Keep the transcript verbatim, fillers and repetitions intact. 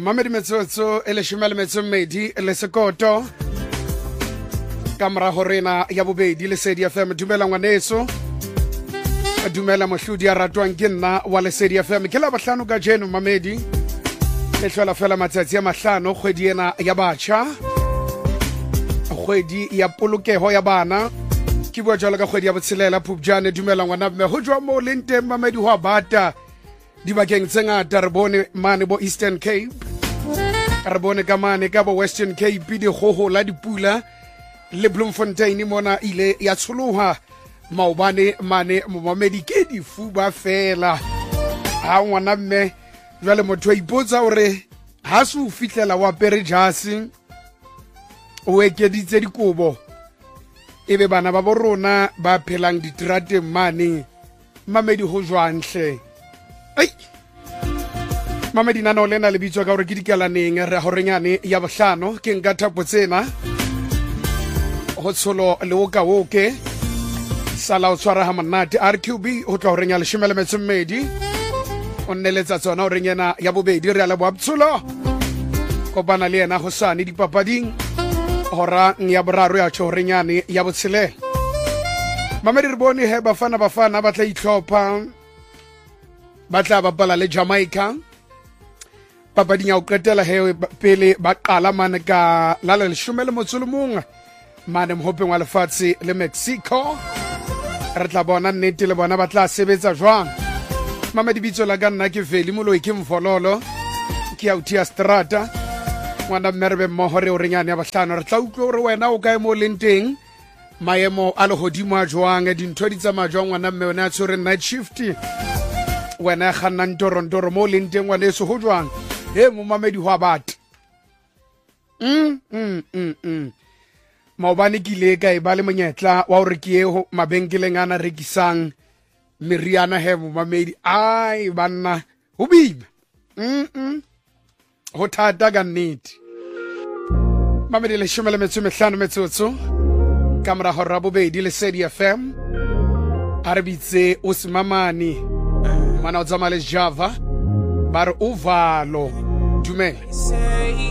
Mamedi metsotso e leshome le metso mmedi le sekoto kamera horena ya bobedi Lesedi F M. Dumela ngwaneso, dumela mohlodi ya ratwang ke nna wa Lesedi F M. Ke la bahlano ka jeno Mamedi, e hlola fela matsatsi a mahlano kgwedi ena ya batjha, kgwedi ya polokeho ya bana. Ke bua jalo ka kgwedi ya botshelela Phupjane. Dumela ngwana mme ho jwa mo le nteng Mamedi ho bata dibakeng tse ngata. Re bone mane bo Eastern Cape, re bone ka mane ka bo Western Cape, di kgoho la dipula le Bloemfontein mona ile ya tsholoha maobane mane Mamedi ke difuba fela. Ha ngwana mme jwale motho a ipotsa hore ha se o fitlela wa pere jase o ekeditse dikobo, ebe bana ba borona ba phelang ditrateng mane Mamedi ho jwanhle. Ai Mamedi nana o lena le bitswa ka hore ke dikalaneng re horenyane ya bohlano ke nka thapo tsena ho tsholo le o ka woke sala o tshwara ha monate. R Q B ho tla horenya leshome le metso mmedi o nneletsa tsona o renyena ya bobedi re a leboha Botsholo kopana le yena ho sane dipapading hora ya boraro ya tjhorenyane ya botshele. Mamedi re bone he bafana bafana ba tla itlhopha ba tla bapala le Jamaica papading ya o qetela he pele ba qala mane ka la le leshome le motso le mong mane mohopeng wa lefatshe le Mexico. Re tla bona nnete le bona ba tla sebetsa jwang. Mamedi bitso la ka nna ke Veli Moloi ke Mfololo ke autia strata ngwana mmerebe mmoho re o renyane ya bahlano. Re tla utlwa hore wena o kae mo lenteng maemo a lehodimo a jwang, dintho di tsamaya jwang ngwana mme ona a tshwere night shift, wena kganna ntorontoro mo lenteng ngwaneso ho jwang. He mo Mamedi ho abata mm mm mm mm maobane ke ile ka e ba le monyetla wa hore ke ye mabenkeleng ana rekisang meriana he mo Mamedi. Ai banna ho bima mm mm ho thata ka nnete. Mamedi leshome le metso mehlano metsotso kamera hora bobedi Lesedi F M. A re bitse o Semamane mana o tsamaya le Java ba re o Valo. Dumela.